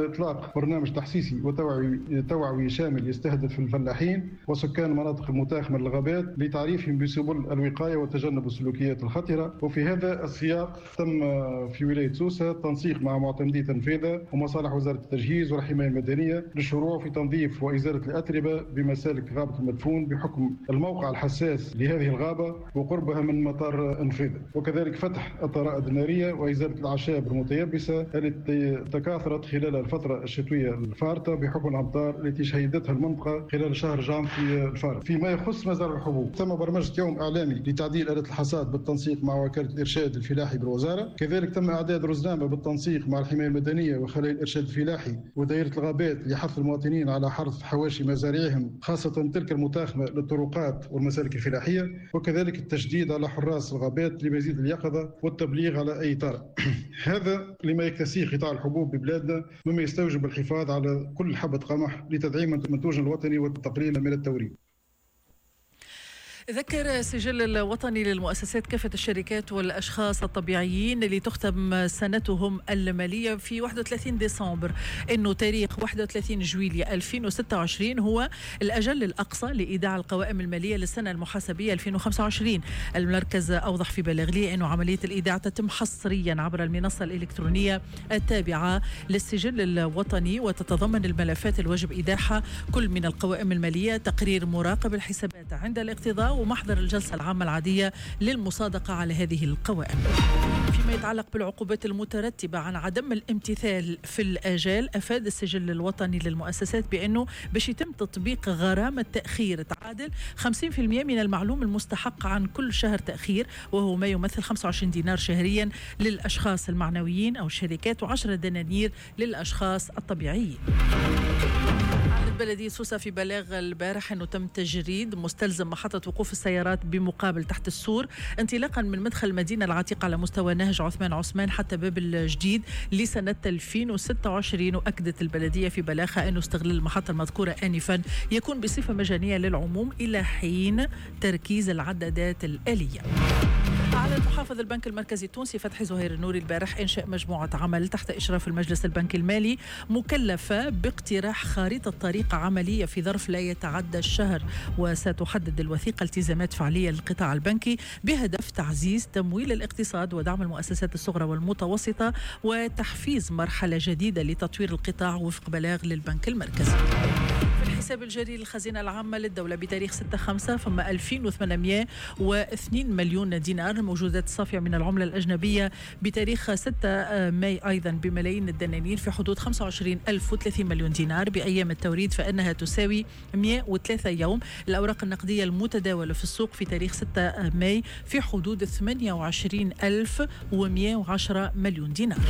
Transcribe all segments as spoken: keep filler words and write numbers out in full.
إطلاق برنامج تحسيسي وتوعوي توعوي شامل يستهدف الفلاحين وسكان المناطق المتاخمة للغابات لتعريفهم بسبل الوقاية وتجنب السلوكيات الخطرة. وفي هذا السياق تم في ولاية سوسة تنسيق مع معتمدي تنفيذه ومصالح وزارة التجهيز والحماية المدنية للشروع في تنظيف وإزالة الأتربة بمسالك غابة المدفون بحكم الموقع الحساس لهذه الغابة وقربها من مطار أنفيذة، وكذلك فتح الطرائد النارية وإزالة الأعشاب المتيبسة التي تكاثرت خلال الفترة الشتوية الفارطة بحكم الأمطار التي شهدتها المنطقة خلال شهر جانفي الفارط. فيما يخص مزارع الحبوب تم برمجة يوم إعلامي لتعديل آلة الحصاد بالتنسيق مع وكالة الإرشاد الفلاحي بالوزارة. كذلك تم إعداد رزنامة بالتنسيق مع الحماية المدنية وخلايا الإرشاد الفلاحي ودائرة الغابات لحث المواطنين على حرث حواشي مزارعهم خاصة تلك المتاخمة للطرقات والمسالك الفلاحية، وكذلك التشديد على حراس الغابات لمزيد اليقظة والتبليغ على أي طارئ. هذا لما يكتسيه قطاع الحبوب ببلادنا، مما يستوجب الحفاظ على كل حبة قمح لتدعيم المنتوج الوطني والتقليل من التوريد. ذكر السجل الوطني للمؤسسات كافة الشركات والأشخاص الطبيعيين اللي تختم سنتهم المالية في واحد وثلاثين ديسمبر أنه تاريخ واحد وثلاثين جويلية ألفين وستة وعشرين هو الأجل الأقصى لإيداع القوائم المالية للسنة المحاسبية ألفين وخمسة وعشرين. المركز أوضح في بلاغ لي أنه عملية الإيداع تتم حصريا عبر المنصة الإلكترونية التابعة للسجل الوطني، وتتضمن الملفات الواجب إيداعها كل من القوائم المالية، تقرير مراقب الحسابات عند الاقتضاء، ومحضر الجلسة العامة العادية للمصادقة على هذه القوائم. فيما يتعلق بالعقوبات المترتبة عن عدم الامتثال في الآجال، أفاد السجل الوطني للمؤسسات بأنه باش يتم تطبيق غرامة تأخير تعادل خمسين بالمئة من المعلوم المستحق عن كل شهر تأخير، وهو ما يمثل خمسة وعشرين دينار شهريا للأشخاص المعنويين أو الشركات وعشرة دنانير للأشخاص الطبيعيين. بلدية سوسة في بلاغ البارح أنه تم تجريد مستلزم محطة وقوف السيارات بمقابل تحت السور انطلاقا من مدخل المدينة العتيقة على مستوى نهج عثمان عثمان حتى باب الجديد لسنة ألفين وستة وعشرين. وأكدت البلدية في بلاغها أنه استغلال المحطة المذكورة آنفا يكون بصفة مجانية للعموم إلى حين تركيز العدادات الآلية. أعلن محافظ البنك المركزي التونسي فتحي زهير النوري البارح إنشاء مجموعة عمل تحت إشراف المجلس البنكي المالي مكلفة باقتراح خارطة طريقة عملية في ظرف لا يتعدى الشهر، وستحدد الوثيقة التزامات فعلية للقطاع البنكي بهدف تعزيز تمويل الاقتصاد ودعم المؤسسات الصغرى والمتوسطة وتحفيز مرحلة جديدة لتطوير القطاع وفق بلاغ للبنك المركزي. الحساب الجاري للخزينة العامة للدولة بتاريخ ستة خمسة فم ألفين وثمانمئة واثنين مليون دينار. الموجودات الصافية من العملة الأجنبية بتاريخ ستة ماي أيضا بملايين الدنانير في حدود خمسة وعشرين ألف وثلاثين مليون دينار. بأيام التوريد فإنها تساوي مئة وثلاثة يوم. الأوراق النقدية المتداولة في السوق في تاريخ ستة ماي في حدود ثمانية وعشرين ألف ومئة وعشرة مليون دينار.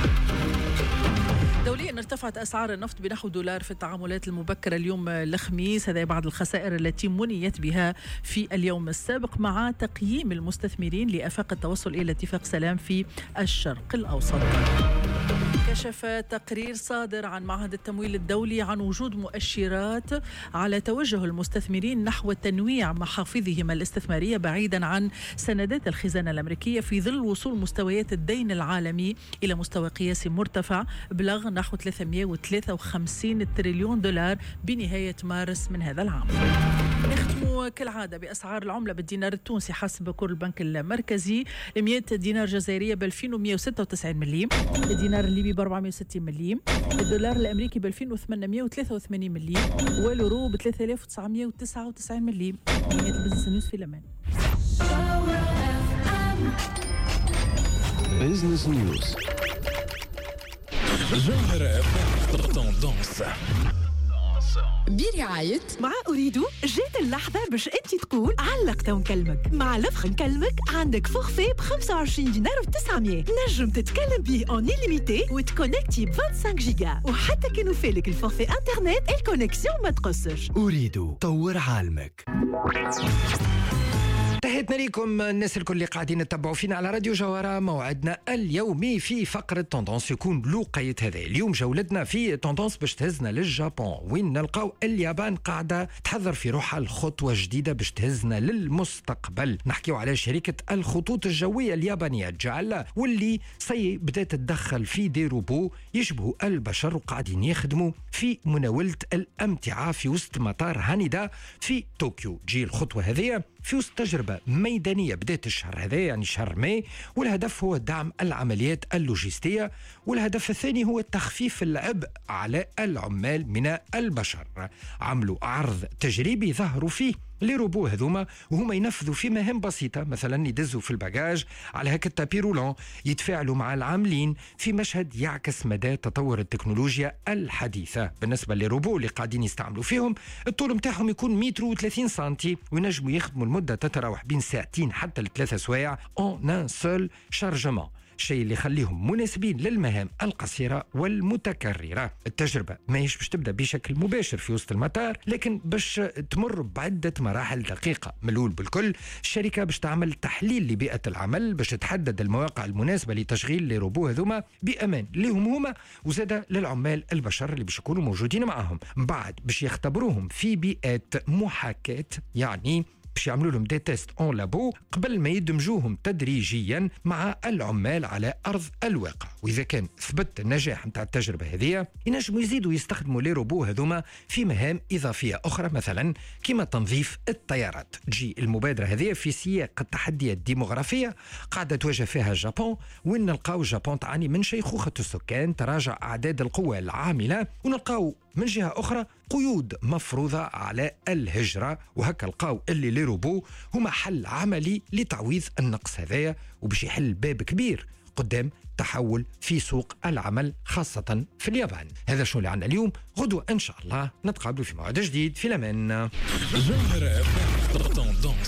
دوليا ارتفعت أسعار النفط بنحو دولار في التعاملات المبكرة اليوم الخميس، هذا بعد الخسائر التي منيت بها في اليوم السابق مع تقييم المستثمرين لآفاق التوصل إلى اتفاق سلام في الشرق الأوسط. كشف تقرير صادر عن معهد التمويل الدولي عن وجود مؤشرات على توجه المستثمرين نحو تنويع محافظهم الاستثمارية بعيدا عن سندات الخزانة الأمريكية في ظل وصول مستويات الدين العالمي إلى مستوى قياسي مرتفع بلغ نحو ثلاثمئة وثلاثة وخمسين تريليون دولار بنهاية مارس من هذا العام. نختم كالعادة بأسعار العملة بالدينار التونسي حسب كور البنك المركزي. مئة دينار جزائرية ب ألفين ومئة وستة وتسعين مليم، الدينار الليبي ب أربعمئة وستين مليم، الدولار الأمريكي ب ألفين وثمانمئة وثلاثة وثمانين مليم، واليورو ب ثلاثة آلاف وتسعمئة وتسعة وتسعين مليم. نهاية البزنس نيوز في الأمان. بزنس نيوز جوهرة تندونس برعاية مع أريد. جيت اللحظة باش أنت تقول علقت ونكلمك. مع لفخ نكلمك عندك فورفي ب خمسة وعشرين دينار وتسعمية نجم تتكلم به اون إليميتي وتكونكتي ب خمسة وعشرين جيجا، وحتى كانوا فالك الفورفي انترنت الكونكسيون ما تقصش. أريد طور عالمك. تحياتنا لكم الناس الكل اللي قاعدين يتبعوا فينا على راديو جوهرة. موعدنا اليومي في فقرة توندونس يكون لوقية هذا. اليوم جولتنا في توندونس باش تهزنا للجابون، وين نلقاو اليابان قاعدة تحضر في روحها الخطوة جديدة باش تهزنا للمستقبل. نحكيو على شركة الخطوط الجوية اليابانية جال، واللي سي بدأت تدخل في دي روبو يشبهوا البشر وقاعدين يخدموا في مناولة الأمتعة في وسط مطار هانيدا في طوكيو. جي الخطوة هذه في وسط تجربة ميدانية بدأت الشهر هذا، يعني شهر ماي، والهدف هو دعم العمليات اللوجستية، والهدف الثاني هو تخفيف العبء على العمال من البشر. عملوا عرض تجريبي ظهروا فيه لي روبو هذوما وهما ينفذوا في مهام بسيطة، مثلا يدزوا في الباجاج على هكا التابي رولون، يتفاعلوا مع العاملين في مشهد يعكس مدى تطور التكنولوجيا الحديثة. بالنسبة لي روبو اللي قاعدين يستعملوا فيهم، الطول متاعهم يكون متر وثلاثين سنتي، وينجموا يخدموا المدة تتراوح بين ساعتين حتى لثلاثة سوايع اون ان سول شارجمون، الشيء اللي يخليهم مناسبين للمهام القصيرة والمتكررة. التجربة ماهيش باش تبدأ بشكل مباشر في وسط المطار، لكن باش تمر بعدة مراحل دقيقة. ملول بالكل الشركة باش تعمل تحليل لبيئة العمل باش تحدد المواقع المناسبة لتشغيل لي روبو هذوما بأمان لهم هما وزادة للعمال البشر اللي باش يكونوا موجودين معهم. من بعد باش يختبروهم في بيئات محاكاة، يعني باش يعملوا لهم دي تيست اون لابو قبل ما يدمجوهم تدريجيا مع العمال على ارض الواقع. واذا كان ثبت النجاح نتاع التجربه هذه، ينجموا يزيدوا يستخدموا لي روبو هذوما في مهام اضافيه اخرى، مثلا كما تنظيف الطيارات. تجي المبادره هذه في سياق التحديات الديموغرافيه قاعده تواجه فيها الجابون، وين نلقاو الجابون تعاني من شيخوخه السكان، تراجع اعداد القوى العامله، ونلقاو من جهة أخرى قيود مفروضة على الهجرة. وهكا لقاو اللي لي روبو هما حل عملي لتعويض النقص هذايا، وباش يحل باب كبير قدام تحول في سوق العمل خاصة في اليابان. هذا شو اللي عنا اليوم. غدوة إن شاء الله نتقابل في موعد جديد. في الأمان.